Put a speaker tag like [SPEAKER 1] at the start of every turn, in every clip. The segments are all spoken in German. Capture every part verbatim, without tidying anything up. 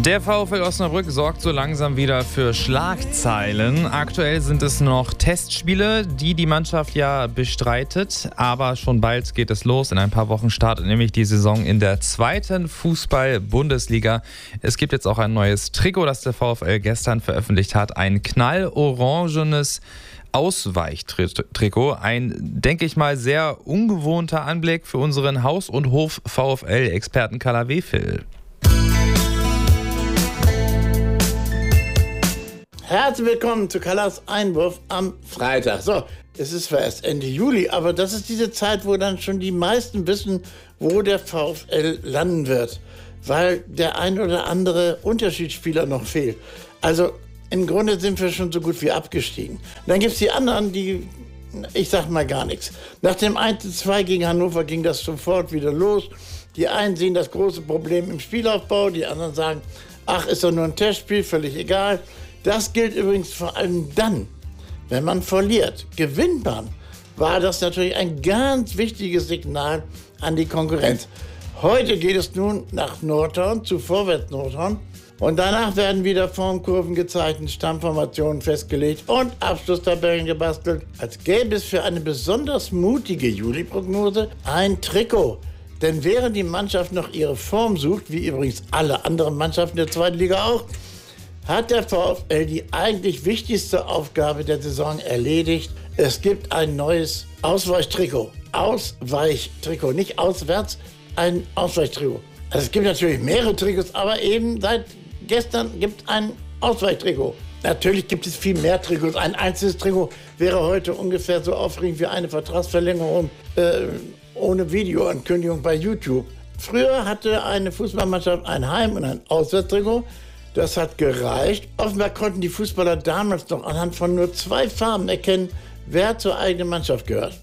[SPEAKER 1] Der VfL Osnabrück sorgt so langsam wieder für Schlagzeilen. Aktuell sind es noch Testspiele, die die Mannschaft ja bestreitet. Aber schon bald geht es los. In ein paar Wochen startet nämlich die Saison in der zweiten Fußball-Bundesliga. Es gibt jetzt auch ein neues Trikot, das der VfL gestern veröffentlicht hat. Ein knallorangenes Ausweichtrikot. Ein, denke ich mal, sehr ungewohnter Anblick für unseren Haus- und Hof-VfL-Experten Carla Wefel.
[SPEAKER 2] Herzlich willkommen zu Callas Einwurf am Freitag. So, es ist zwar erst Ende Juli, aber das ist diese Zeit, wo dann schon die meisten wissen, wo der VfL landen wird, weil der ein oder andere Unterschiedsspieler noch fehlt. Also im Grunde sind wir schon so gut wie abgestiegen. Und dann gibt es die anderen, die, ich sag mal gar nichts. Nach dem eins zu zwei gegen Hannover ging das sofort wieder los. Die einen sehen das große Problem im Spielaufbau, die anderen sagen, ach, ist doch nur ein Testspiel, völlig egal. Das gilt übrigens vor allem dann, wenn man verliert. Gewinnt man, war das natürlich ein ganz wichtiges Signal an die Konkurrenz. Heute geht es nun nach Nordhorn, zu Vorwärts Nordhorn. Und danach werden wieder Formkurven gezeichnet, Stammformationen festgelegt und Abschlusstabellen gebastelt. Als gäbe es für eine besonders mutige Juli-Prognose ein Trikot. Denn während die Mannschaft noch ihre Form sucht, wie übrigens alle anderen Mannschaften der zweiten Liga auch, hat der VfL die eigentlich wichtigste Aufgabe der Saison erledigt. Es gibt ein neues Ausweichtrikot. Ausweichtrikot, nicht auswärts, ein Ausweichtrikot. Also es gibt natürlich mehrere Trikots, aber eben seit gestern gibt es ein Ausweichtrikot. Natürlich gibt es viel mehr Trikots. Ein einzelnes Trikot wäre heute ungefähr so aufregend wie eine Vertragsverlängerung äh, ohne Videoankündigung bei YouTube. Früher hatte eine Fußballmannschaft ein Heim- und ein Auswärtstrikot. Das hat gereicht. Offenbar konnten die Fußballer damals noch anhand von nur zwei Farben erkennen, wer zur eigenen Mannschaft gehört.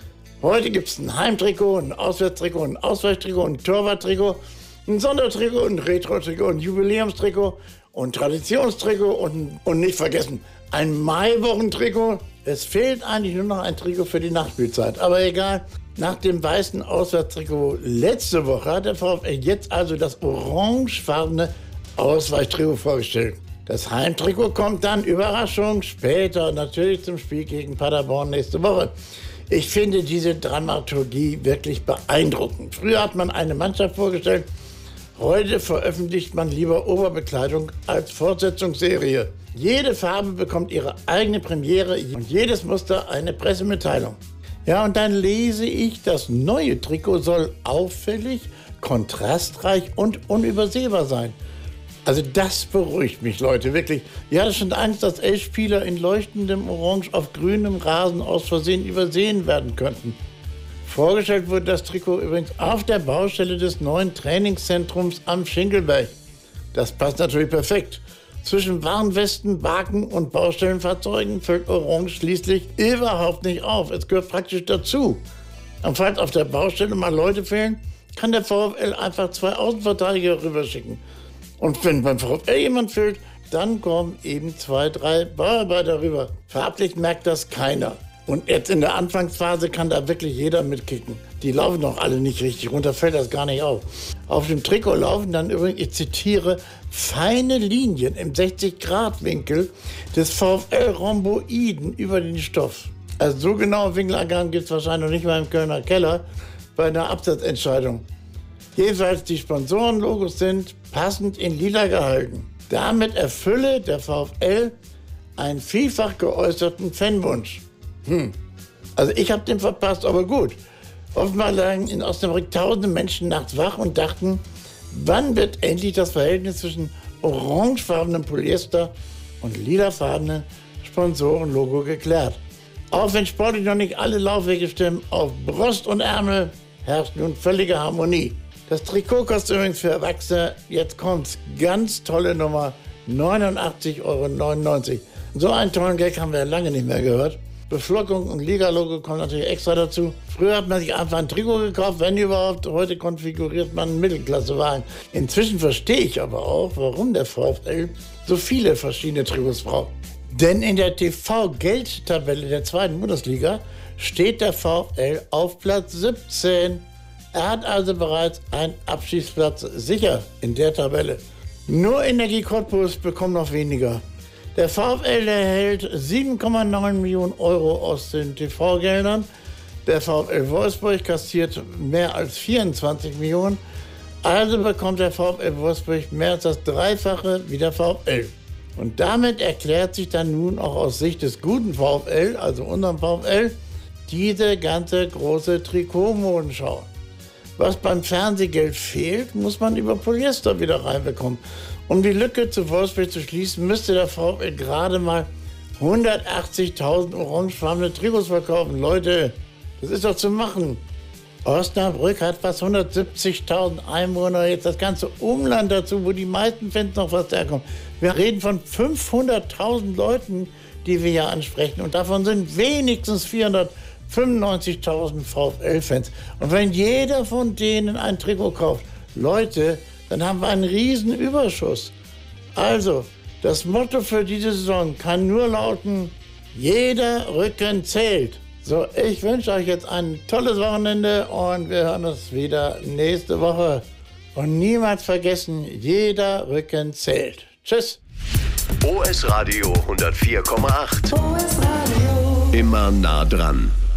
[SPEAKER 2] Heute gibt es ein Heimtrikot, ein Auswärtstrikot, ein Ausweichtrikot, ein Torwarttrikot, ein Sondertrikot, ein Retro-Trikot, ein Jubiläumstrikot und ein Traditionstrikot und, und nicht vergessen, ein Maiwochentrikot. Es fehlt eigentlich nur noch ein Trikot für die Nachspielzeit. Aber egal, nach dem weißen Auswärtstrikot letzte Woche hat der VfL jetzt also das orangefarbene Ausweichtrikot vorgestellt. Das Heimtrikot kommt dann, Überraschung, später natürlich zum Spiel gegen Paderborn nächste Woche. Ich finde diese Dramaturgie wirklich beeindruckend. Früher hat man eine Mannschaft vorgestellt, heute veröffentlicht man lieber Oberbekleidung als Fortsetzungsserie. Jede Farbe bekommt ihre eigene Premiere und jedes Muster eine Pressemitteilung. Ja, und dann lese ich, das neue Trikot soll auffällig, kontrastreich und unübersehbar sein. Also das beruhigt mich, Leute, wirklich. Ich hatte schon Angst, dass elf Spieler in leuchtendem Orange auf grünem Rasen aus Versehen übersehen werden könnten. Vorgestellt wurde das Trikot übrigens auf der Baustelle des neuen Trainingszentrums am Schinkelberg. Das passt natürlich perfekt. Zwischen Warnwesten, Baken und Baustellenfahrzeugen fällt Orange schließlich überhaupt nicht auf. Es gehört praktisch dazu. Und falls auf der Baustelle mal Leute fehlen, kann der VfL einfach zwei Außenverteidiger rüberschicken. Und wenn beim VfL jemand fehlt, dann kommen eben zwei, drei Bauarbeiter rüber. Farblich merkt das keiner. Und jetzt in der Anfangsphase kann da wirklich jeder mitkicken. Die laufen noch alle nicht richtig runter, fällt das gar nicht auf. Auf dem Trikot laufen dann übrigens, ich zitiere, feine Linien im sechzig-Grad-Winkel des VfL-Rhomboiden über den Stoff. Also so genaue Winkelangaben gibt es wahrscheinlich noch nicht mal im Kölner Keller bei einer Absatzentscheidung. Jedenfalls die Sponsorenlogos sind passend in lila gehalten. Damit erfülle der VfL einen vielfach geäußerten Fanwunsch. Hm. Also ich habe den verpasst, aber gut. Offenbar lagen in Osnabrück tausende Menschen nachts wach und dachten, wann wird endlich das Verhältnis zwischen orangefarbenem Polyester und lilafarbenen Sponsorenlogo geklärt. Auch wenn sportlich noch nicht alle Laufwege stimmen, auf Brust und Ärmel herrscht nun völlige Harmonie. Das Trikot kostet übrigens für Erwachsene, jetzt kommt's, ganz tolle Nummer, neunundachtzig Euro neunundneunzig. So einen tollen Gag haben wir lange nicht mehr gehört. Beflockung und Liga-Logo kommt natürlich extra dazu. Früher hat man sich einfach ein Trikot gekauft, wenn überhaupt. Heute konfiguriert man einen Mittelklassewagen. Inzwischen verstehe ich aber auch, warum der VfL so viele verschiedene Trikots braucht. Denn in der T V-Geldtabelle der zweiten Bundesliga steht der VfL auf Platz siebzehn. Er hat also bereits einen Abstiegsplatz sicher in der Tabelle. Nur Energie Cottbus bekommt noch weniger. Der VfL erhält sieben Komma neun Millionen Euro aus den T V-Geldern. Der VfL Wolfsburg kassiert mehr als vierundzwanzig Millionen. Also bekommt der VfL Wolfsburg mehr als das Dreifache wie der VfL. Und damit erklärt sich dann nun auch aus Sicht des guten VfL, also unserem VfL, diese ganze große Trikotmodenschau. Was beim Fernsehgeld fehlt, muss man über Polyester wieder reinbekommen. Um die Lücke zu Wolfsburg zu schließen, müsste der VfL gerade mal hundertachtzigtausend orangefarbene Trikots verkaufen. Leute, das ist doch zu machen. Osnabrück hat fast hundertsiebzigtausend Einwohner, jetzt das ganze Umland dazu, wo die meisten Fans noch was herkommen. Wir reden von fünfhunderttausend Leuten, die wir hier ansprechen, und davon sind wenigstens vierhundertfünfundneunzigtausend VfL-Fans. Und wenn jeder von denen ein Trikot kauft, Leute, dann haben wir einen riesen Überschuss. Also, das Motto für diese Saison kann nur lauten, jeder Rücken zählt. So, ich wünsche euch jetzt ein tolles Wochenende und wir hören uns wieder nächste Woche. Und niemals vergessen, jeder Rücken zählt. Tschüss.
[SPEAKER 3] O S Radio hundertvier Komma acht.
[SPEAKER 4] O S Radio.
[SPEAKER 3] Immer nah dran.